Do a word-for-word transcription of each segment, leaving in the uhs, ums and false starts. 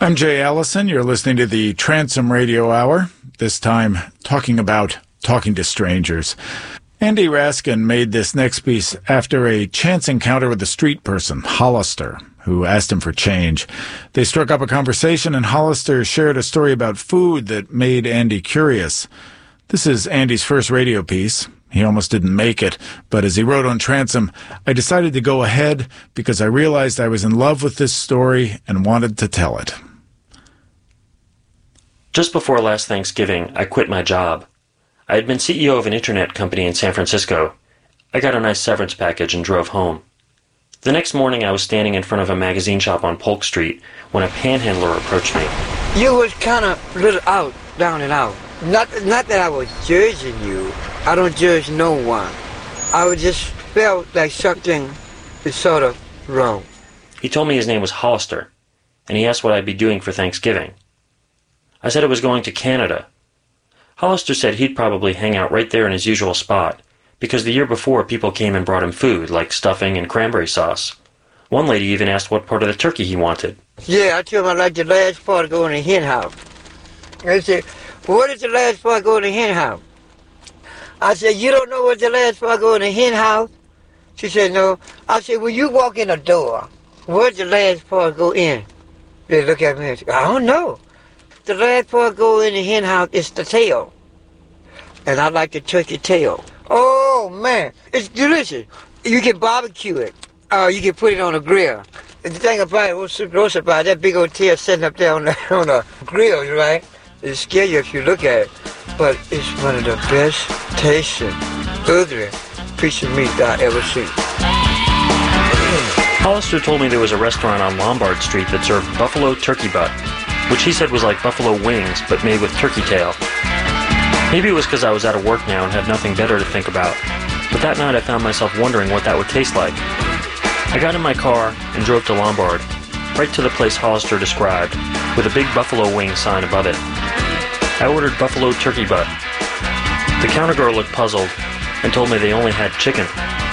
I'm Jay Allison. You're listening to the Transom Radio Hour, this time talking about talking to strangers. Andy Raskin made this next piece after a chance encounter with a street person, Hollister, who asked him for change. They struck up a conversation, and Hollister shared a story about food that made Andy curious. This is Andy's first radio piece. He almost didn't make it, but as he wrote on Transom, I decided to go ahead because I realized I was in love with this story and wanted to tell it. Just before last Thanksgiving, I quit my job. I had been C E O of an internet company in San Francisco. I got a nice severance package and drove home. The next morning I was standing in front of a magazine shop on Polk Street when a panhandler approached me. You was kind of little out, down and out. Not, not that I was judging you. I don't judge no one. I would just felt like something is sort of wrong. He told me his name was Hollister, and he asked what I'd be doing for Thanksgiving. I said I was going to Canada. Hollister said he'd probably hang out right there in his usual spot, because the year before people came and brought him food, like stuffing and cranberry sauce. One lady even asked what part of the turkey he wanted. Yeah, I told him I like the last part to go in the hen house. I said, what is the last part go in the hen house? I said, you don't know what the last part go in the hen house? She said, no. I said, well, you walk in the door. Where's the last part go in? They look at me and say, I don't know. The last part go in the hen house is the tail. And I like the turkey tail. Oh, man, it's delicious. You can barbecue it. Uh, you can put it on a grill. And the thing about it, what's so gross about it, that big old tail sitting up there on the, on the grill, right? It'll scare you if you look at it. But it's one of the best tasting, ugly piece of meat that I ever seen. Hollister told me there was a restaurant on Lombard Street that served buffalo turkey butt, which he said was like buffalo wings, but made with turkey tail. Maybe it was because I was out of work now and had nothing better to think about, but that night I found myself wondering what that would taste like. I got in my car and drove to Lombard, right to the place Hollister described, with a big buffalo wing sign above it. I ordered buffalo turkey butt. The counter girl looked puzzled and told me they only had chicken.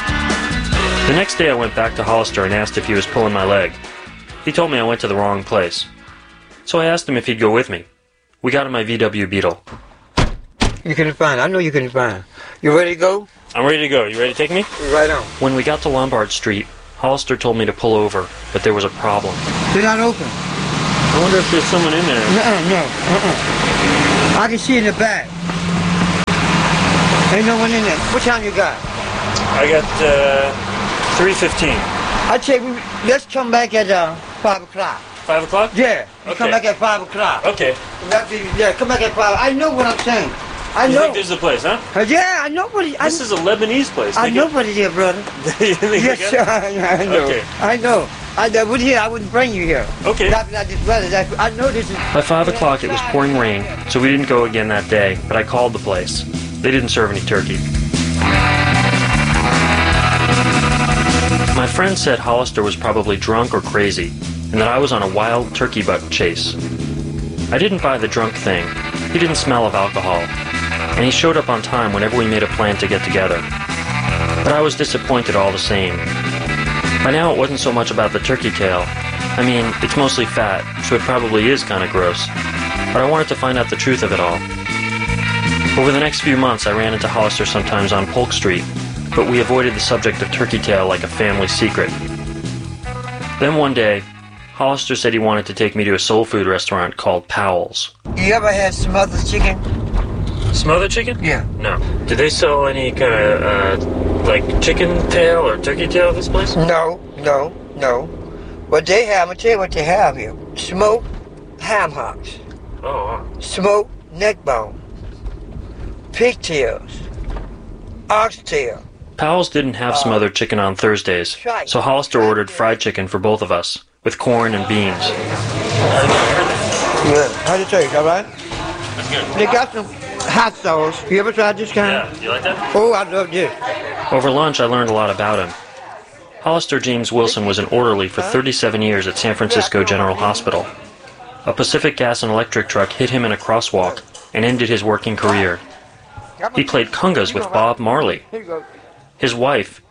The next day I went back to Hollister and asked if he was pulling my leg. He told me I went to the wrong place. So I asked him if he'd go with me. We got in my V W Beetle. You couldn't find it. I know you couldn't find it. You ready to go? I'm ready to go. You ready to take me? Right on. When we got to Lombard Street, Hollister told me to pull over, but there was a problem. They're not open. I wonder if there's someone in there. No, no, uh-uh. I can see in the back. Ain't no one in there. What time you got? I got, uh, three fifteen. I tell you, let's come back at, uh, five o'clock. Five o'clock? Yeah. You Okay. come back at five o'clock. Okay. Yeah, come back at five. I know what I'm saying. I You know. think this is the place, huh? Uh, yeah, I know what he, I, This is a Lebanese place. I Think know it- what it is, brother. You think Yes, it- sir. I know. Okay. I know. I, I would here. I wouldn't bring you here. Okay. Not, not this weather. That, I know this is. By five o'clock it was pouring rain, so we didn't go again that day, but I called the place. They didn't serve any turkey. My friend said Hollister was probably drunk or crazy, and that I was on a wild turkey butt chase. I didn't buy the drunk thing. He didn't smell of alcohol, and he showed up on time whenever we made a plan to get together. But I was disappointed all the same. By now it wasn't so much about the turkey tail. I mean, it's mostly fat, so it probably is kind of gross. But I wanted to find out the truth of it all. Over the next few months I ran into Hollister sometimes on Polk Street, but we avoided the subject of turkey tail like a family secret. Then one day, Hollister said he wanted to take me to a soul food restaurant called Powell's. You ever had smothered chicken? Smothered chicken? Yeah. No. Do they sell any kind of, uh, like chicken tail or turkey tail at this place? No, no, no. What they have, I'm gonna tell you what they have here. Smoked ham hocks, Oh, wow. smoked neck bone, pigtails, oxtail. Powell's didn't have smothered chicken on Thursdays, so Hollister ordered fried chicken for both of us, with corn and beans. Yeah. How'd it taste, all right? That's good. They got some hot sauce. You ever tried this kind? Yeah, you like that? Oh, I love this. Over lunch, I learned a lot about him. Hollister James Wilson was an orderly for thirty-seven years at San Francisco General Hospital. A Pacific Gas and Electric truck hit him in a crosswalk and ended his working career. He played congas with Bob Marley. Here you go. His wife,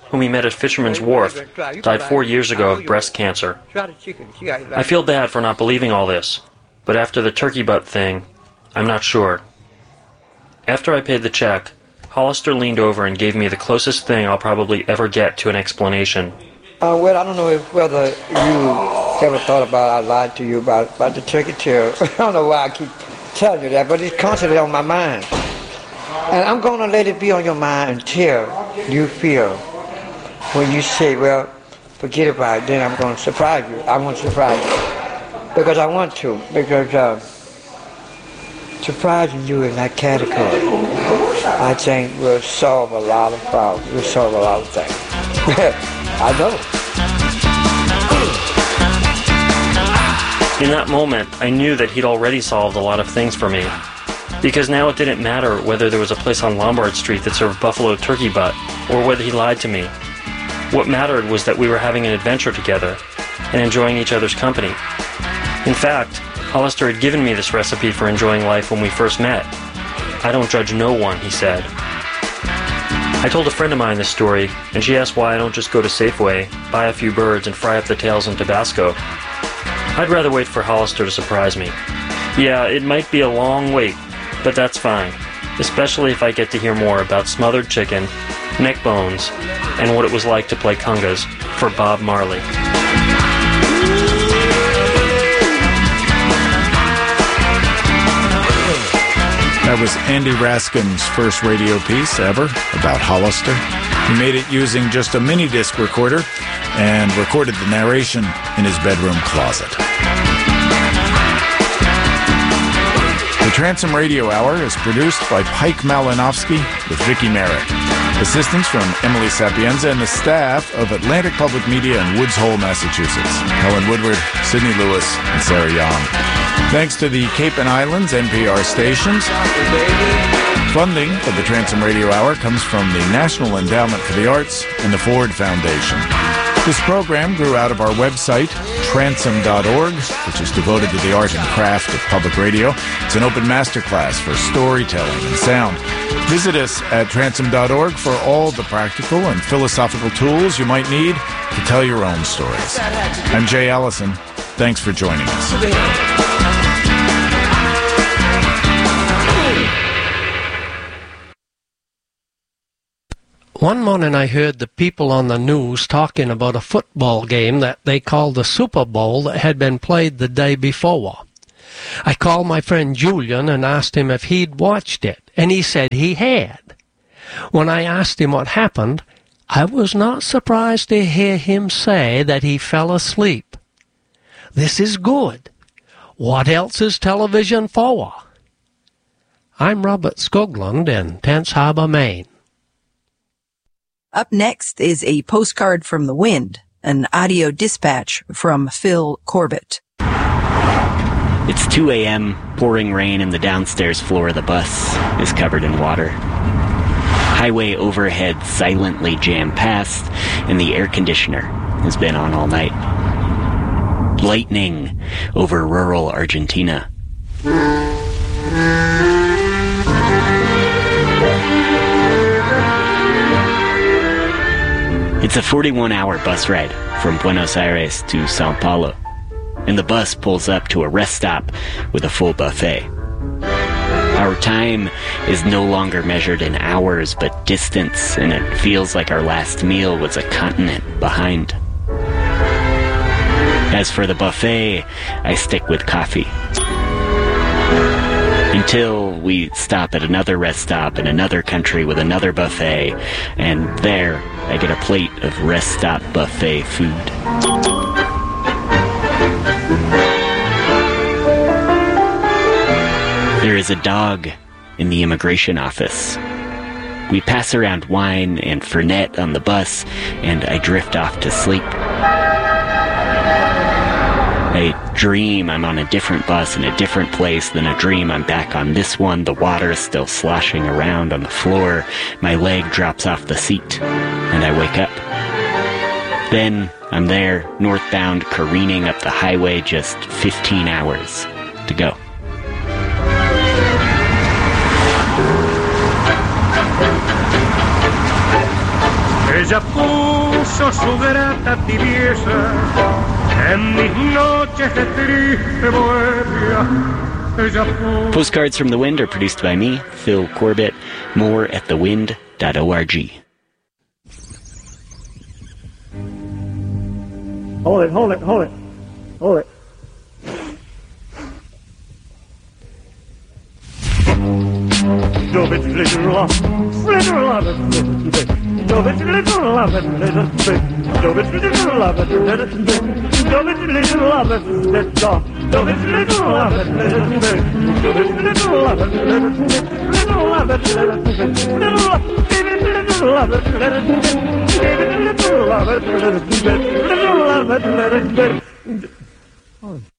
whom he met at Fisherman's Wharf, died four years ago of breast cancer. I feel bad for not believing all this, but after the turkey butt thing, I'm not sure. After I paid the check, Hollister leaned over and gave me the closest thing I'll probably ever get to an explanation. Uh, well, I don't know if whether you ever thought about I lied to you about, about the turkey tail. I don't know why I keep telling you that, but it's constantly on my mind. And I'm going to let it be on your mind until you feel when you say, well, forget about it, then I'm going to surprise you. I want to surprise you. Because I want to. Because uh, surprising you in that category, I think will solve a lot of problems. Will solve a lot of things. I know. In that moment, I knew that he'd already solved a lot of things for me. Because now it didn't matter whether there was a place on Lombard Street that served buffalo turkey butt, or whether he lied to me. What mattered was that we were having an adventure together, and enjoying each other's company. In fact, Hollister had given me this recipe for enjoying life when we first met. I don't judge no one, he said. I told a friend of mine this story, and she asked why I don't just go to Safeway, buy a few birds, and fry up the tails in Tabasco. I'd rather wait for Hollister to surprise me. Yeah, it might be a long wait, but that's fine, especially if I get to hear more about smothered chicken, neck bones, and what it was like to play congas for Bob Marley. That was Andy Raskin's first radio piece ever about Hollister. He made it using just a mini disc recorder and recorded the narration in his bedroom closet. The Transom Radio Hour is produced by Pike Malinowski with Vicki Merritt. Assistance from Emily Sapienza and the staff of Atlantic Public Media in Woods Hole, Massachusetts. Helen Woodward, Sidney Lewis, and Sarah Young. Thanks to the Cape and Islands N P R stations. Funding of the Transom Radio Hour comes from the National Endowment for the Arts and the Ford Foundation. This program grew out of our website, transom dot org, which is devoted to the art and craft of public radio. It's an open masterclass for storytelling and sound. Visit us at transom dot org for all the practical and philosophical tools you might need to tell your own stories. I'm Jay Allison. Thanks for joining us. One morning I heard the people on the news talking about a football game that they called the Super Bowl that had been played the day before. I called my friend Julian and asked him if he'd watched it, and he said he had. When I asked him what happened, I was not surprised to hear him say that he fell asleep. This is good. What else is television for? I'm Robert Skoglund in Tense Harbor, Maine. Up next is a postcard from the wind, an audio dispatch from Phil Corbett. It's two a.m., pouring rain, and the downstairs floor of the bus is covered in water. Highway overhead silently jammed past, and the air conditioner has been on all night. Lightning over rural Argentina. It's a forty-one hour bus ride from Buenos Aires to Sao Paulo, and the bus pulls up to a rest stop with a full buffet. Our time is no longer measured in hours but distance, and it feels like our last meal was a continent behind. As for the buffet, I stick with coffee. Until we stop at another rest stop in another country with another buffet, and there I get a plate of rest stop buffet food. There is a dog in the immigration office. We pass around wine and Fernet on the bus, and I drift off to sleep. I dream I'm on a different bus in a different place, then I dream I'm back on this one. The water is still sloshing around on the floor. My leg drops off the seat, and I wake up. Then I'm there, northbound, careening up the highway, just fifteen hours to go. Ella puso su grata tibieza en mis noches de triste bohemia. Ella puso... Postcards from the Wind are produced by me, Phil Corbett. More at the wind dot org. Hold it, hold it, hold it, hold it. Dove it little love, little love it, little bit. Dove it little love it, little bit. Dove it little love it, little bit. Dove it little love it, little dog. Dove it little love it, little bit. Dove it little love it, little bit. Little love it, little bit. Little love, give it little love it, little bit. Give it little love it, little bit. Little love it, little bit.